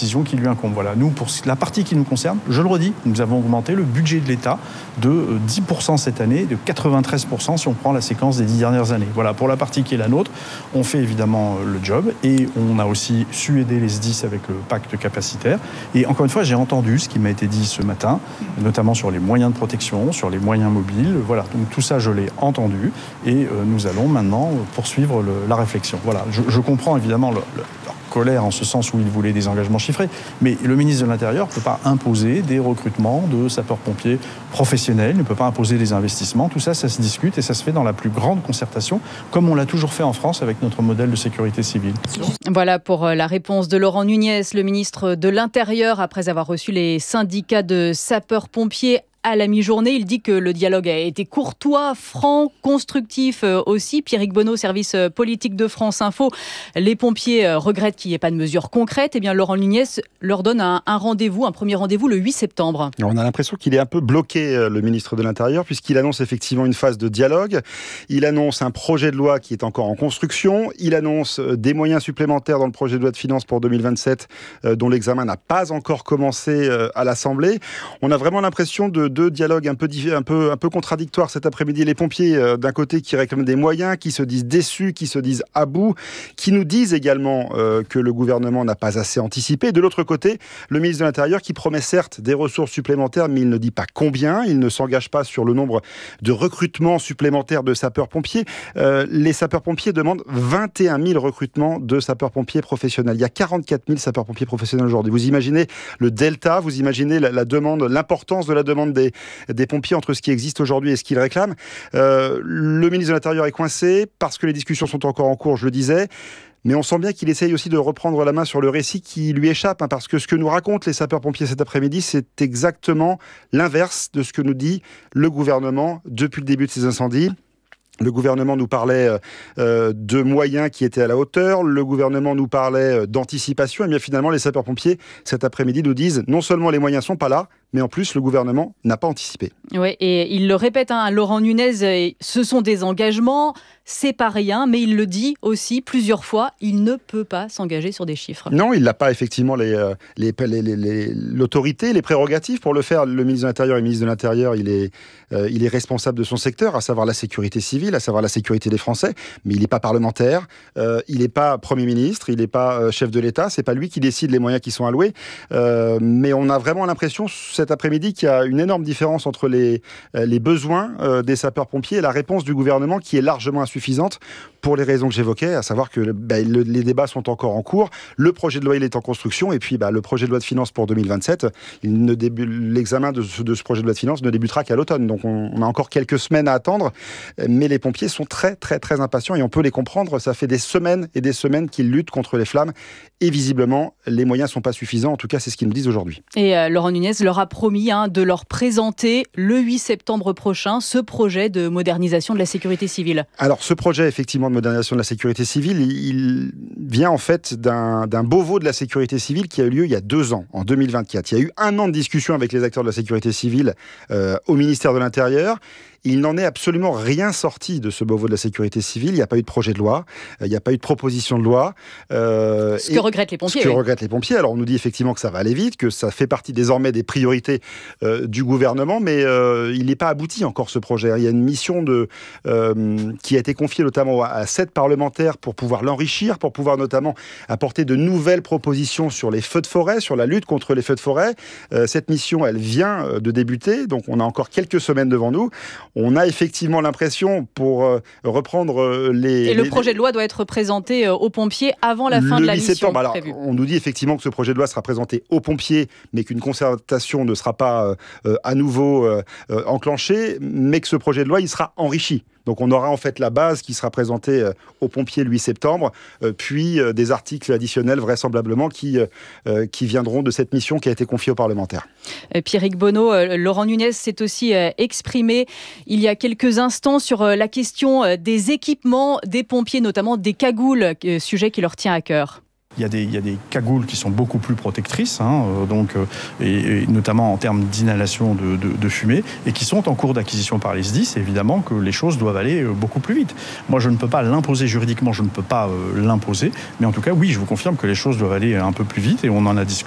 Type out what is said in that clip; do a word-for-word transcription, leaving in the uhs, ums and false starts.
décision qui lui incombe. Voilà. Nous, pour la partie qui nous concerne, je le redis, nous avons augmenté le budget de l'État de dix pour cent cette année, de quatre-vingt-treize pour cent si on prend la séquence des dix dernières années. Voilà, pour la partie qui est la nôtre, on fait évidemment le job et on a aussi su aider les S D I S avec le pacte capacitaire. Et encore une fois, j'ai entendu ce qui m'a été dit ce matin, notamment sur les moyens de protection, sur les moyens mobiles. Voilà, donc tout ça, je l'ai entendu et euh, nous allons maintenant poursuivre le, la réflexion. Voilà, je, je comprends évidemment le, le, leur colère en ce sens où ils voulaient des engagements chiffrés, mais le ministre de l'Intérieur ne peut pas imposer des recrutements de sapeurs-pompiers professionnels, ne peut pas imposer des investissements. Tout ça, ça se discute et ça se fait dans la plus grande concertation, comme on l'a toujours fait en France avec notre modèle de sécurité civile. Voilà pour la réponse de Laurent Nunez, le ministre de l'Intérieur, après avoir reçu les syndicats de sapeurs-pompiers à la mi-journée. Il dit que le dialogue a été courtois, franc, constructif aussi. Pierrick Bonneau, service politique de France Info. Les pompiers regrettent qu'il n'y ait pas de mesures concrètes. Eh bien, Laurent Nunez leur donne un, un rendez-vous, un premier rendez-vous le huit septembre. Alors, on a l'impression qu'il est un peu bloqué, le ministre de l'Intérieur, puisqu'il annonce effectivement une phase de dialogue. Il annonce un projet de loi qui est encore en construction. Il annonce des moyens supplémentaires dans le projet de loi de finances pour deux mille vingt-sept, dont l'examen n'a pas encore commencé à l'Assemblée. On a vraiment l'impression de deux dialogues un peu, un, peu, un peu contradictoires cet après-midi. Les pompiers, euh, d'un côté, qui réclament des moyens, qui se disent déçus, qui se disent à bout, qui nous disent également euh, que le gouvernement n'a pas assez anticipé. De l'autre côté, le ministre de l'Intérieur qui promet certes des ressources supplémentaires, mais il ne dit pas combien. Il ne s'engage pas sur le nombre de recrutements supplémentaires de sapeurs-pompiers. Euh, les sapeurs-pompiers demandent vingt et un mille recrutements de sapeurs-pompiers professionnels. Il y a quarante-quatre mille sapeurs-pompiers professionnels aujourd'hui. Vous imaginez le delta, vous imaginez la, la demande, l'importance de la demande des, des pompiers entre ce qui existe aujourd'hui et ce qu'ils réclament. Euh, le ministre de l'Intérieur est coincé parce que les discussions sont encore en cours, je le disais. Mais on sent bien qu'il essaye aussi de reprendre la main sur le récit qui lui échappe, hein, parce que ce que nous racontent les sapeurs-pompiers cet après-midi, c'est exactement l'inverse de ce que nous dit le gouvernement depuis le début de ces incendies. Le gouvernement nous parlait euh, de moyens qui étaient à la hauteur. Le gouvernement nous parlait d'anticipation. Et bien finalement, les sapeurs-pompiers, cet après-midi, nous disent non seulement les moyens sont pas là, mais en plus, le gouvernement n'a pas anticipé. Oui, et il le répète, hein, Laurent Nunez, ce sont des engagements, c'est pas rien, mais il le dit aussi plusieurs fois, il ne peut pas s'engager sur des chiffres. Non, il n'a pas effectivement les, les, les, les, les, l'autorité, les prérogatives pour le faire. Le ministre de l'Intérieur et le ministre de l'Intérieur, il est, euh, il est responsable de son secteur, à savoir la sécurité civile, à savoir la sécurité des Français, mais il n'est pas parlementaire, euh, il n'est pas Premier ministre, il n'est pas euh, chef de l'État, c'est pas lui qui décide les moyens qui sont alloués, euh, mais on a vraiment l'impression cet après-midi qu'il y a une énorme différence entre les, les besoins euh, des sapeurs-pompiers et la réponse du gouvernement qui est largement insuffisante pour les raisons que j'évoquais, à savoir que bah, le, les débats sont encore en cours, le projet de loi il est en construction et puis bah, le projet de loi de finances pour deux mille vingt-sept, il ne débu- l'examen de ce, de ce projet de loi de finances ne débutera qu'à l'automne, donc on, on a encore quelques semaines à attendre, mais les pompiers sont très très très impatients et on peut les comprendre, ça fait des semaines et des semaines qu'ils luttent contre les flammes et visiblement les moyens ne sont pas suffisants, en tout cas c'est ce qu'ils nous disent aujourd'hui. Et euh, Laurent Nunez leur a promis hein, de leur présenter le huit septembre prochain ce projet de modernisation de la sécurité civile. Alors ce projet effectivement de modernisation de la sécurité civile, il, il vient en fait d'un, d'un Beauvau de la sécurité civile qui a eu lieu il y a deux ans, en deux mille vingt-quatre. Il y a eu un an de discussion avec les acteurs de la sécurité civile euh, au ministère de l'Intérieur. Il n'en est absolument rien sorti de ce Beauvau de la sécurité civile. Il n'y a pas eu de projet de loi, il n'y a pas eu de proposition de loi. Euh, ce que regrettent les pompiers. Ce que oui. regrettent les pompiers. Alors on nous dit effectivement que ça va aller vite, que ça fait partie désormais des priorités euh, du gouvernement, mais euh, il n'est pas abouti encore ce projet. Il y a une mission de, euh, qui a été confiée notamment à, à sept parlementaires pour pouvoir l'enrichir, pour pouvoir notamment apporter de nouvelles propositions sur les feux de forêt, sur la lutte contre les feux de forêt. Euh, cette mission, elle vient de débuter, donc on a encore quelques semaines devant nous. On a effectivement l'impression, pour euh, reprendre euh, les... Et le les, projet de loi doit être présenté euh, aux pompiers avant la fin de la mission Alors, prévue. on nous dit effectivement que ce projet de loi sera présenté aux pompiers, mais qu'une concertation ne sera pas euh, à nouveau euh, euh, enclenchée, mais que ce projet de loi, il sera enrichi. Donc on aura en fait la base qui sera présentée euh, aux pompiers le huit septembre, euh, puis euh, des articles additionnels vraisemblablement qui, euh, qui viendront de cette mission qui a été confiée aux parlementaires. Euh, Pierrick Bonneau, euh, Laurent Nunez s'est aussi euh, exprimé il y a quelques instants sur euh, la question euh, des équipements des pompiers, notamment des cagoules, euh, sujet qui leur tient à cœur. Il y, a des, il y a des cagoules qui sont beaucoup plus protectrices, hein, euh, donc, euh, et, et notamment en termes d'inhalation de, de, de fumée, et qui sont en cours d'acquisition par les S D I. C'est évidemment que les choses doivent aller euh, beaucoup plus vite. Moi, je ne peux pas l'imposer juridiquement, je ne peux pas euh, l'imposer, mais en tout cas, oui, je vous confirme que les choses doivent aller un peu plus vite, et on en a discuté.